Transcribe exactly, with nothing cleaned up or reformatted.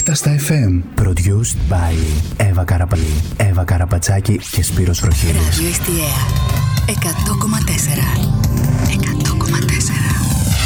Νύχτα στα εφ εμ. Produced by Εύα Καραπαλή, Εύα Καραπατσάκη και Σπύρος Βροχίδης. Ράδιο Εστιαία εκατό κόμμα τέσσερα.